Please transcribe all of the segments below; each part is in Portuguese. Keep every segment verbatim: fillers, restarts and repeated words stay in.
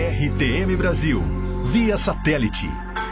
R T M Brasil, via satélite.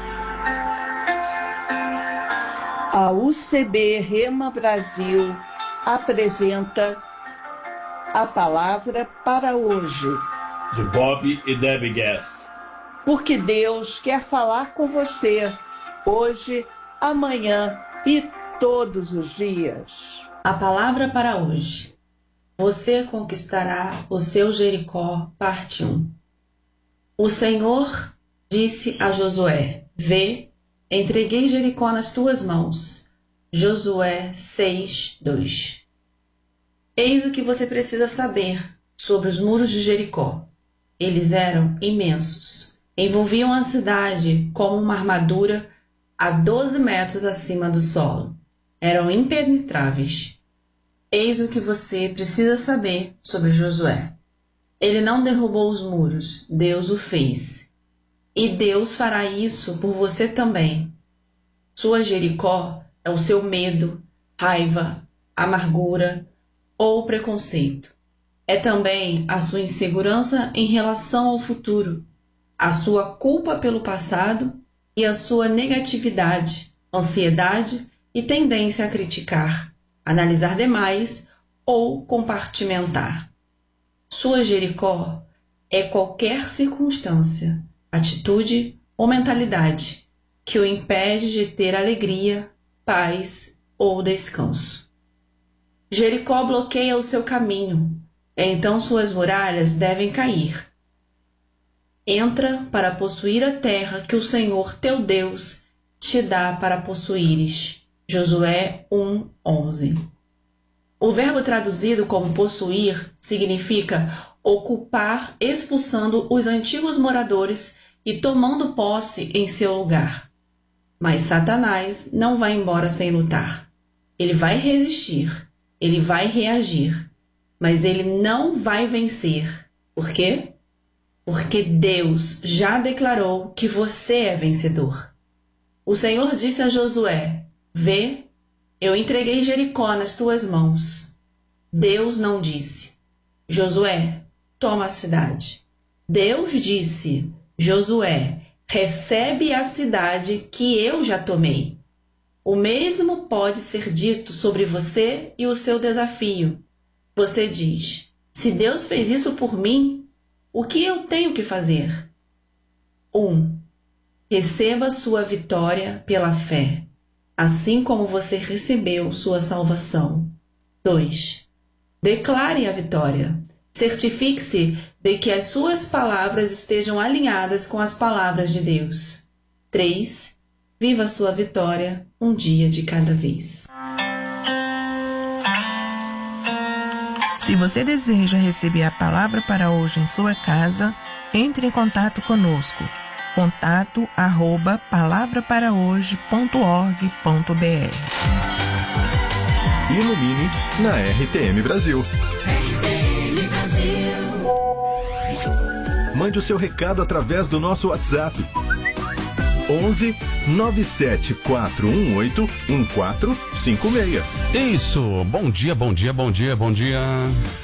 A U C B Rema Brasil apresenta a palavra para hoje. De Bob e Debbie Gass. Porque Deus quer falar com você hoje, amanhã e todos os dias. A palavra para hoje. Você conquistará o seu Jericó, parte um. O Senhor disse a Josué: Vê, entreguei Jericó nas tuas mãos. Josué seis, dois. Eis o que você precisa saber sobre os muros de Jericó. Eles eram imensos. Envolviam a cidade como uma armadura a doze metros acima do solo. Eram impenetráveis. Eis o que você precisa saber sobre Josué. Ele não derrubou os muros, Deus o fez. E Deus fará isso por você também. Sua Jericó é o seu medo, raiva, amargura ou preconceito. É também a sua insegurança em relação ao futuro, a sua culpa pelo passado e a sua negatividade, ansiedade e tendência a criticar, analisar demais ou compartimentar. Sua Jericó é qualquer circunstância, atitude ou mentalidade que o impede de ter alegria, paz ou descanso. Jericó bloqueia o seu caminho, então suas muralhas devem cair. Entra para possuir a terra que o Senhor teu Deus te dá para possuíres. Josué um, onze. O verbo traduzido como possuir significa ocupar, expulsando os antigos moradores e tomando posse em seu lugar. Mas Satanás não vai embora sem lutar. Ele vai resistir, ele vai reagir, mas ele não vai vencer. Por quê? Porque Deus já declarou que você é vencedor. O Senhor disse a Josué: Vê, eu entreguei Jericó nas tuas mãos. Deus não disse: Josué, toma a cidade. Deus disse: Josué, recebe a cidade que eu já tomei. O mesmo pode ser dito sobre você e o seu desafio. Você diz: se Deus fez isso por mim, o que eu tenho que fazer? um. Receba sua vitória pela fé, assim como você recebeu sua salvação. dois. Declare a vitória. Certifique-se de que as suas palavras estejam alinhadas com as palavras de Deus. três. Viva sua vitória um dia de cada vez. Se você deseja receber a palavra para hoje em sua casa, entre em contato conosco. Contato arroba palavra para hoje ponto org ponto br. Ilumine na R T M Brasil. R T M Brasil. Mande o seu recado através do nosso WhatsApp. onze nove sete quatro um oito um quatro cinco seis. Isso, bom dia, bom dia, bom dia, bom dia.